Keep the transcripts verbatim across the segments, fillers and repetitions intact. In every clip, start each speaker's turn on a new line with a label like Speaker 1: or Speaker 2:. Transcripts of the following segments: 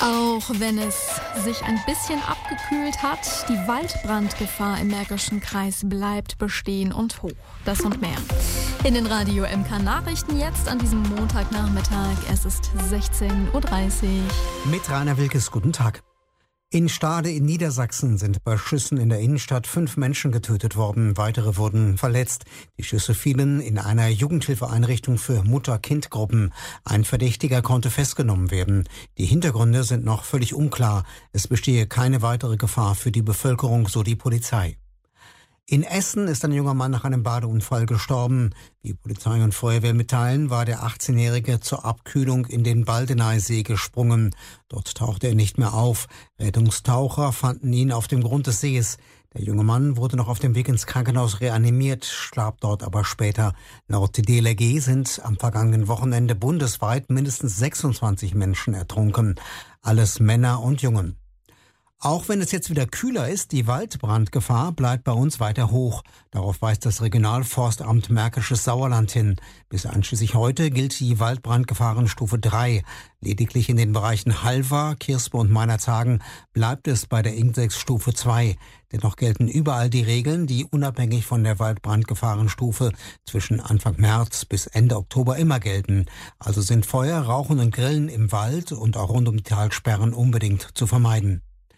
Speaker 1: Auch wenn es sich ein bisschen abgekühlt hat, die Waldbrandgefahr im Märkischen Kreis bleibt bestehen und hoch. Das und mehr in den Radio M K Nachrichten jetzt an diesem Montagnachmittag. Es ist sechzehn Uhr dreißig.
Speaker 2: Mit Rainer Wilkes, guten Tag. In Stade in Niedersachsen sind bei Schüssen in der Innenstadt fünf Menschen getötet worden. Weitere wurden verletzt. Die Schüsse fielen in einer Jugendhilfeeinrichtung für Mutter-Kind-Gruppen. Ein Verdächtiger konnte festgenommen werden. Die Hintergründe sind noch völlig unklar. Es bestehe keine weitere Gefahr für die Bevölkerung, so die Polizei. In Essen ist ein junger Mann nach einem Badeunfall gestorben. Wie Polizei und Feuerwehr mitteilen, war der achtzehnjährige zur Abkühlung in den Baldeneysee gesprungen. Dort tauchte er nicht mehr auf. Rettungstaucher fanden ihn auf dem Grund des Sees. Der junge Mann wurde noch auf dem Weg ins Krankenhaus reanimiert, starb dort aber später. Laut D L R G sind am vergangenen Wochenende bundesweit mindestens sechsundzwanzig Menschen ertrunken. Alles Männer und Jungen. Auch wenn es jetzt wieder kühler ist, die Waldbrandgefahr bleibt bei uns weiter hoch. Darauf weist das Regionalforstamt Märkisches Sauerland hin. Bis einschließlich heute gilt die Waldbrandgefahrenstufe drei. Lediglich in den Bereichen Halver, Kirspe und Meinerzhagen bleibt es bei der Indexstufe zwei. Dennoch gelten überall die Regeln, die unabhängig von der Waldbrandgefahrenstufe zwischen Anfang März bis Ende Oktober immer gelten. Also sind Feuer, Rauchen und Grillen im Wald und auch rund um die Talsperren unbedingt zu vermeiden.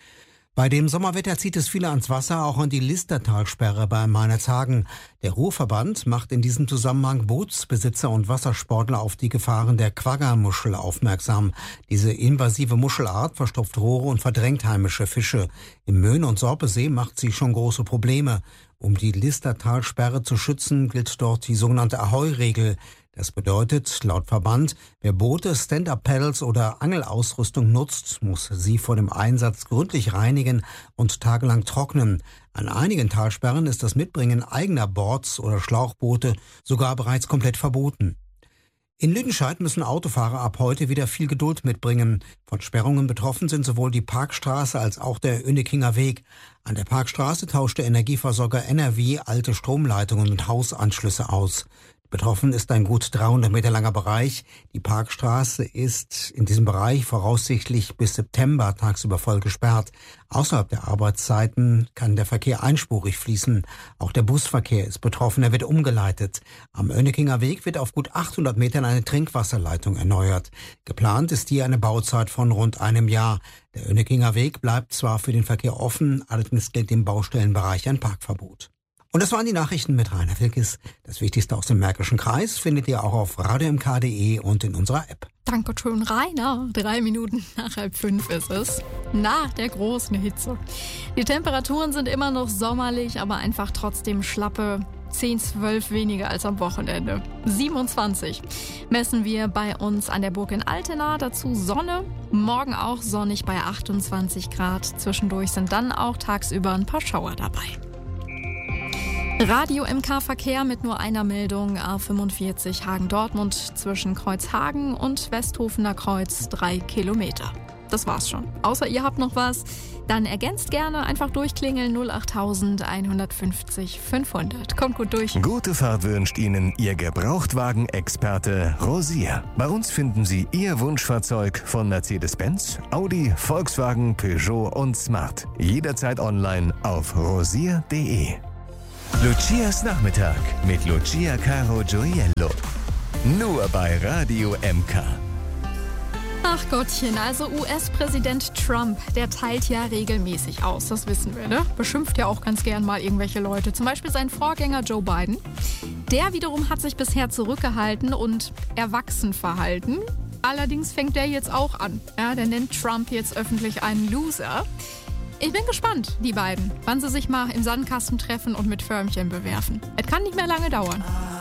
Speaker 2: Bei dem Sommerwetter zieht es viele ans Wasser, auch an die Listertalsperre bei Meinerzhagen. Der Ruhrverband macht in diesem Zusammenhang Bootsbesitzer und Wassersportler auf die Gefahren der Quagga-Muschel aufmerksam. Diese invasive Muschelart verstopft Rohre und verdrängt heimische Fische. Im Möhne- und Sorpesee macht sie schon große Probleme. Um die Listertalsperre zu schützen, gilt dort die sogenannte Ahoi-Regel. Das bedeutet, laut Verband, wer Boote, Stand-Up-Paddles oder Angelausrüstung nutzt, muss sie vor dem Einsatz gründlich reinigen und tagelang trocknen. An einigen Talsperren ist das Mitbringen eigener Boards oder Schlauchboote sogar bereits komplett verboten. In Lüdenscheid müssen Autofahrer ab heute wieder viel Geduld mitbringen. Von Sperrungen betroffen sind sowohl die Parkstraße als auch der Önnekinger Weg. An der Parkstraße tauscht der Energieversorger N R W alte Stromleitungen und Hausanschlüsse aus. Betroffen ist ein gut dreihundert Meter langer Bereich. Die Parkstraße ist in diesem Bereich voraussichtlich bis September tagsüber voll gesperrt. Außerhalb der Arbeitszeiten kann der Verkehr einspurig fließen. Auch der Busverkehr ist betroffen, er wird umgeleitet. Am Önnekinger Weg wird auf gut achthundert Metern eine Trinkwasserleitung erneuert. Geplant ist hier eine Bauzeit von rund einem Jahr. Der Önnekinger Weg bleibt zwar für den Verkehr offen, allerdings gilt im Baustellenbereich ein Parkverbot. Und das waren die Nachrichten mit Rainer Wilkes. Das Wichtigste aus dem Märkischen Kreis findet ihr auch auf radio m k punkt d e und in unserer App.
Speaker 1: Dankeschön, Rainer. Drei Minuten nach halb fünf ist es. Nach der großen Hitze. Die Temperaturen sind immer noch sommerlich, aber einfach trotzdem schlappe. zehn, zwölf weniger als am Wochenende. siebenundzwanzig messen wir bei uns an der Burg in Altena. Dazu Sonne. Morgen auch sonnig bei achtundzwanzig Grad. Zwischendurch sind dann auch tagsüber ein paar Schauer dabei. Radio M K Verkehr mit nur einer Meldung. A fünfundvierzig Hagen-Dortmund zwischen Kreuzhagen und Westhofener Kreuz drei Kilometer. Das war's schon. Außer ihr habt noch was, dann ergänzt gerne, einfach durchklingeln null acht eins fünfzig fünfhundert. Kommt gut durch.
Speaker 3: Gute Fahrt wünscht Ihnen Ihr Gebrauchtwagen-Experte Rosier. Bei uns finden Sie Ihr Wunschfahrzeug von Mercedes-Benz, Audi, Volkswagen, Peugeot und Smart. Jederzeit online auf rosier punkt de. Lucias Nachmittag mit Lucia Caro Gioiello. Nur bei Radio M K.
Speaker 1: Ach Gottchen, also U S-Präsident Trump, der teilt ja regelmäßig aus, das wissen wir, ne? Beschimpft ja auch ganz gern mal irgendwelche Leute, zum Beispiel sein Vorgänger Joe Biden. Der wiederum hat sich bisher zurückgehalten und erwachsen verhalten. Allerdings fängt der jetzt auch an. Ja, der nennt Trump jetzt öffentlich einen Loser. Ich bin gespannt, die beiden, wann sie sich mal im Sandkasten treffen und mit Förmchen bewerfen. Es kann nicht mehr lange dauern.